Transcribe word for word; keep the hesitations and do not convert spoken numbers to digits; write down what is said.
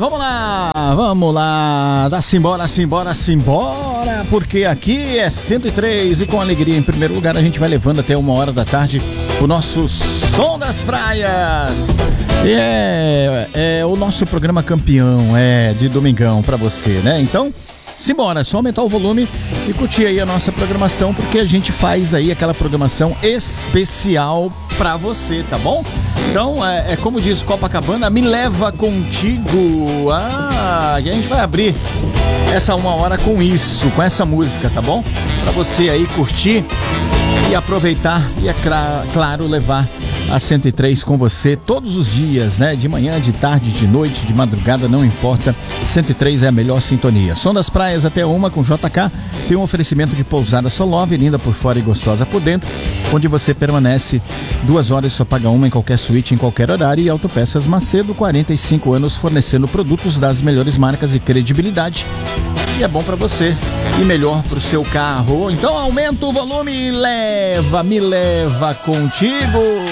vamos lá, vamos lá, dá-se embora, simbora, simbora, porque aqui é cento e três e com alegria em primeiro lugar a gente vai levando até uma hora da tarde o nosso Som das Praias. E é, é o nosso programa campeão, é de domingão pra você, né? Então, simbora, é só aumentar o volume e curtir aí a nossa programação, porque a gente faz aí aquela programação especial pra você, tá bom? Então, é, é como diz Copacabana, me leva contigo. Ah, e a gente vai abrir essa uma hora com isso, com essa música, tá bom? Pra você aí curtir e aproveitar e, é claro, levar a cento e três com você todos os dias, né? De manhã, de tarde, de noite, de madrugada, não importa. cento e três é a melhor sintonia. Som das Praias até uma com J K. Tem um oferecimento de pousada Solove, linda por fora e gostosa por dentro, onde você permanece duas horas e só paga uma em qualquer suíte, em qualquer horário. E Autopeças Macedo, quarenta e cinco anos fornecendo produtos das melhores marcas e credibilidade. E é bom pra você e melhor pro seu carro. Então aumenta o volume e leva, me leva contigo.